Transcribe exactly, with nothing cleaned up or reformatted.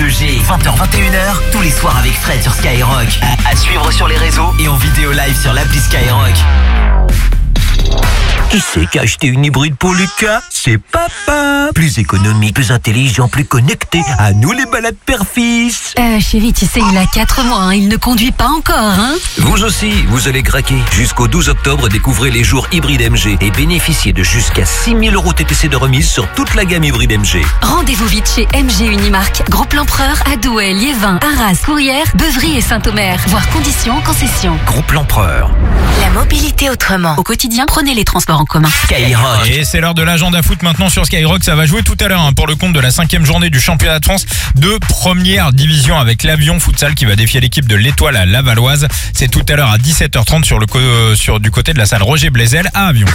deux G. vingt heures vingt et une heures, tous les soirs avec Fred sur Skyrock. À, à suivre sur les réseaux et en vidéo live sur l'appli Skyrock. Qui c'est qui a acheté une hybride pour Lucas? C'est papa. Plus économique, plus intelligent, plus connecté. À nous les balades père-fils. Euh, chérie, tu sais, il a quatre mois, hein, il ne conduit pas encore, hein. Vous aussi, vous allez craquer. Jusqu'au douze octobre, découvrez les jours hybrides M G et bénéficiez de jusqu'à six mille euros T T C de remise sur toute la gamme hybride M G. Rendez-vous vite chez M G Unimark, Groupe L'Empereur, à Douai, Liévin, Arras, Courrières, Beuvry et Saint-Omer. Voir conditions en concession. Groupe L'Empereur. La mobilité autrement. Au quotidien, prenez les transports en commun. Skyrock. Et c'est l'heure de l'agenda foot maintenant sur Skyrock. Ça va jouer tout à l'heure hein, pour le compte de la cinquième journée du championnat de France de première division avec l'Avion Futsal qui va défier l'équipe de l'Étoile à Lavalloise. C'est tout à l'heure à dix-sept heures trente sur le co- sur du côté de la salle Roger Blaisel à Avion.